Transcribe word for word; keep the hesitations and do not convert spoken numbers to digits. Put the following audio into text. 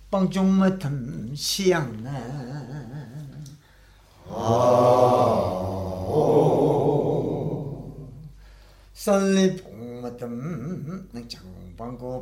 帮中么疼香啊！哦，山里碰么疼，能强帮个。